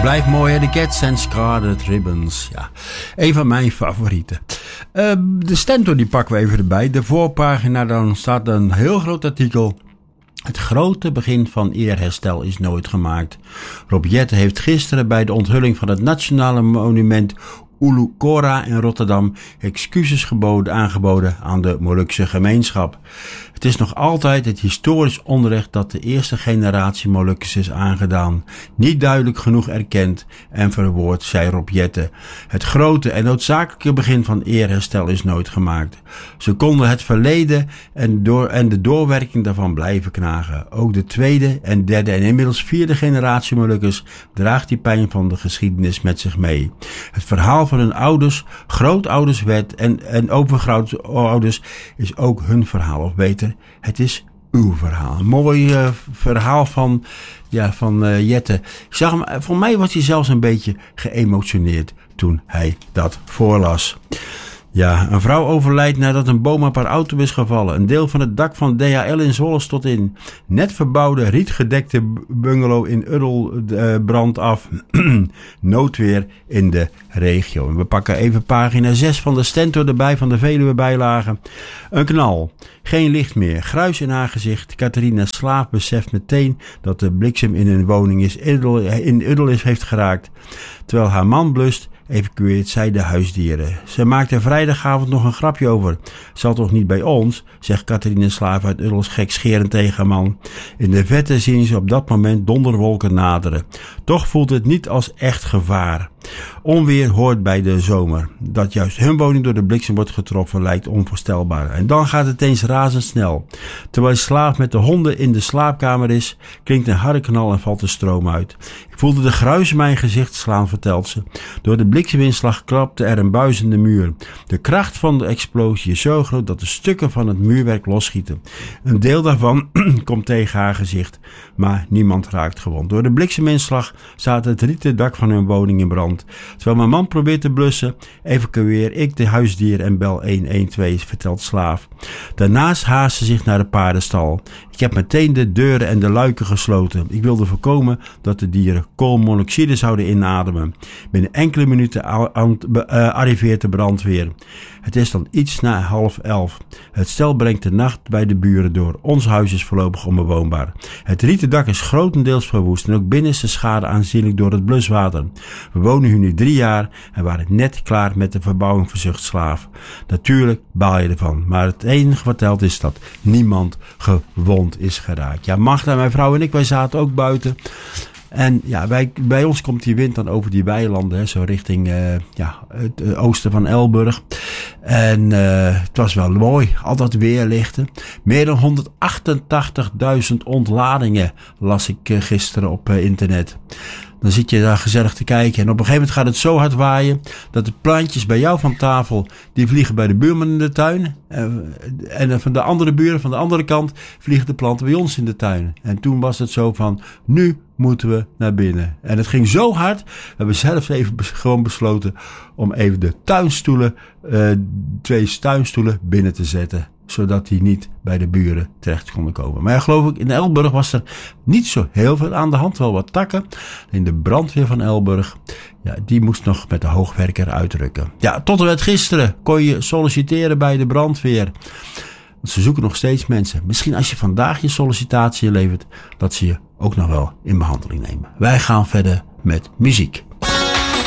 Blijft mooi, hè? De Cats en Scarlet Ribbons. Ja, een van mijn favorieten. De Stentor, die pakken we even erbij. De voorpagina, dan staat een heel groot artikel. Het grote begin van eerherstel is nooit gemaakt. Rob Jetten heeft gisteren bij de onthulling van het nationale monument Ulukora in Rotterdam excuses aangeboden aan de Molukse gemeenschap. Het is nog altijd het historisch onrecht dat de eerste generatie Molukkers is aangedaan. Niet duidelijk genoeg erkend en verwoord, zei Rob Jetten. Het grote en noodzakelijke begin van eerherstel is nooit gemaakt. Ze konden het verleden en de doorwerking daarvan blijven knagen. Ook de tweede en derde en inmiddels vierde generatie Molukkers draagt die pijn van de geschiedenis met zich mee. Het verhaal van hun ouders, grootouders en overgrootouders is ook hun verhaal, of beter, het is uw verhaal. Een mooi verhaal van Jetten. Ik zag hem, voor mij was hij zelfs een beetje geëmotioneerd toen hij dat voorlas. Ja, een vrouw overlijdt nadat een boom op haar auto is gevallen. Een deel van het dak van DHL in Zwolle stort in. Net verbouwde rietgedekte bungalow in Uddel brandt af. Noodweer in de regio. En we pakken even pagina 6 van de Stentor erbij, van de Veluwe bijlagen. Een knal. Geen licht meer. Gruis in haar gezicht. Catharina Slaaf beseft meteen dat de bliksem in een woning in Uddel heeft geraakt. Terwijl haar man blust, evacueert zij de huisdieren. Ze maakt er vrijdagavond nog een grapje over. Zal toch niet bij ons, zegt Catharina Slaaf uit Uddels gekscherend tegen haar man. In de vette zien ze op dat moment donderwolken naderen. Toch voelt het niet als echt gevaar. Onweer hoort bij de zomer. Dat juist hun woning door de bliksem wordt getroffen lijkt onvoorstelbaar. En dan gaat het eens razendsnel. Terwijl Slaaf met de honden in de slaapkamer is, klinkt een harde knal en valt de stroom uit. Ik voelde de gruis in mijn gezicht slaan, vertelt ze. Door de blikseminslag klapte er een buizende muur. De kracht van de explosie is zo groot dat de stukken van het muurwerk losschieten. Een deel daarvan komt tegen haar gezicht, maar niemand raakt gewond. Door de blikseminslag staat het rieten dak van hun woning in brand. Terwijl mijn man probeert te blussen, evacueer ik de huisdieren en bel 112, vertelt Slaaf. Daarnaast haast ze zich naar de paardenstal. Ik heb meteen de deuren en de luiken gesloten. Ik wilde voorkomen dat de dieren koolmonoxide zouden inademen. Binnen enkele minuten arriveert de brandweer. Het is dan iets na 10:30. Het stel brengt de nacht bij de buren door. Ons huis is voorlopig onbewoonbaar. Het rieten dak is grotendeels verwoest en ook binnen is de schade aanzienlijk door het bluswater. We wonen hier nu 3 jaar en waren net klaar met de verbouwing, verzucht Slaaf. Natuurlijk baal je ervan, maar het enige wat telt is dat niemand gewond is geraakt. Ja, Magda, mijn vrouw en ik, wij zaten ook buiten. En ja, bij ons komt die wind dan over die weilanden, hè, zo richting het oosten van Elburg. En het was wel mooi, altijd weerlichten. Meer dan 188.000 ontladingen las ik gisteren op internet. Dan zit je daar gezellig te kijken en op een gegeven moment gaat het zo hard waaien dat de plantjes bij jou van tafel, die vliegen bij de buurman in de tuin. En van de andere buren, van de andere kant, vliegen de planten bij ons in de tuin. En toen was het zo van, nu moeten we naar binnen. En het ging zo hard, we hebben zelfs even gewoon besloten om even de tuinstoelen, 2 tuinstoelen binnen te zetten. Zodat die niet bij de buren terecht konden komen. Maar ja, geloof ik, in Elburg was er niet zo heel veel aan de hand. Wel wat takken. In de brandweer van Elburg, ja, die moest nog met de hoogwerker uitrukken. Ja, tot en met gisteren kon je solliciteren bij de brandweer. Want ze zoeken nog steeds mensen. Misschien als je vandaag je sollicitatie levert, dat ze je ook nog wel in behandeling nemen. Wij gaan verder met muziek.